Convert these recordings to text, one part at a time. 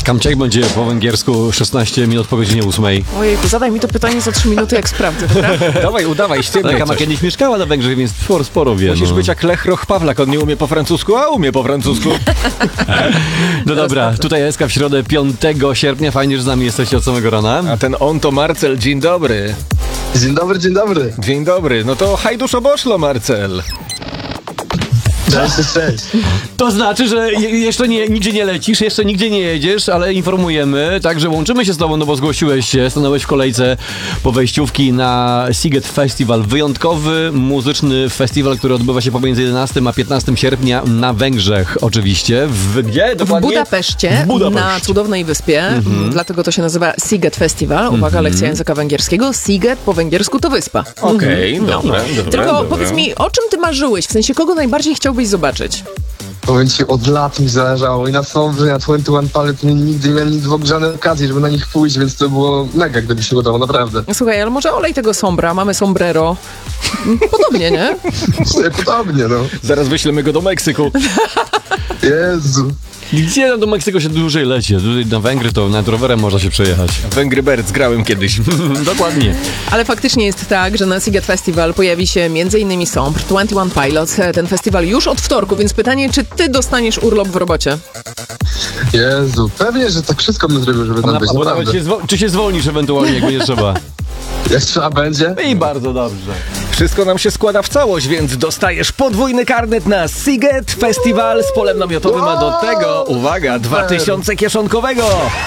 Kamczek będzie po węgiersku 16 minut po godzinie 8. Ojejku, zadaj mi to pytanie za 3 minuty, jak sprawdzę, dobra? Dawaj, udawaj, ściemniaj Kama coś. kiedyś mieszkała na Węgrzech, więc sporo wie. Musisz być jak Lech Roch-Pawlak, on nie umie po francusku, a umie po francusku. No dobra, tutaj Eska w środę 5 sierpnia. Fajnie, że z nami jesteście od samego rana. A ten on to Marcel, dzień dobry. Dzień dobry, dzień dobry. Dzień dobry, no to hajdusz oboszlo, Marcel. Cześć. To znaczy, że jeszcze nigdzie nie lecisz, jeszcze nigdzie nie jedziesz, ale informujemy, także łączymy się z tobą, no bo zgłosiłeś się, stanąłeś w kolejce po wejściówki na Sziget Festival. Wyjątkowy, muzyczny festiwal, który odbywa się pomiędzy 11 a 15 sierpnia na Węgrzech oczywiście. Gdzie? W Dokładnie? Budapeszcie, na cudownej wyspie, dlatego to się nazywa Sziget Festival. Uwaga, lekcja języka węgierskiego. Sziget po węgiersku to wyspa. Okej, dobra. Tylko powiedz mi, o czym ty marzyłeś? W sensie, kogo najbardziej chciałbyś zobaczyć? Powiem ci, od lat mi zależało i na Sombrze, na 21 Pilot nigdy nie miałem w ogóle żadnej okazji, żeby na nich pójść, więc to było mega, gdyby się udało, naprawdę. Słuchaj, ale może olej tego sombra, mamy sombrero. Podobnie, nie? Podobnie, no. Zaraz wyślemy go do Meksyku. Jezu. Gdzie do Meksyku się dłużej leci? Tutaj na Węgry to nad rowerem można się przejechać. Węgry Birds grałem kiedyś. Dokładnie. Ale faktycznie jest tak, że na Sziget Festival pojawi się m.in. Sombr, 21 Pilots. Ten festiwal już od wtorku, więc pytanie, czy ty dostaniesz urlop w robocie? Jezu. Pewnie, że tak wszystko bym zrobił, żeby tam być, Bo nawet naprawdę. czy się zwolnisz ewentualnie, jak będzie trzeba. Jak trzeba będzie? I bardzo dobrze. Wszystko nam się składa w całość, więc dostajesz podwójny karnet na Sziget Festival z polem namiotowym, a do tego, uwaga, 2000 kieszonkowego.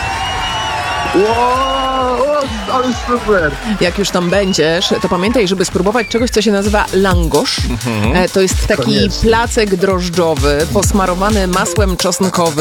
Wow, ale super. Jak już tam będziesz, to pamiętaj, żeby spróbować czegoś, co się nazywa langosz. To jest taki Koniecznie. placek drożdżowy, posmarowany masłem czosnkowym.